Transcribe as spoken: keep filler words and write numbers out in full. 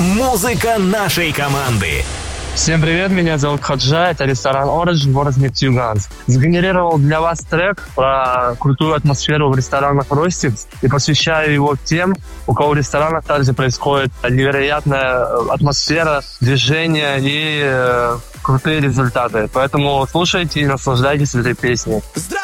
Музыка нашей команды. Всем привет, меня зовут Хаджа, это ресторан Orange, город Нефтеюганск. Сгенерировал для вас трек про крутую атмосферу в ресторанах Ростикс и посвящаю его тем, у кого в ресторанах также происходит невероятная атмосфера, движение и э, крутые результаты. Поэтому слушайте и наслаждайтесь этой песней.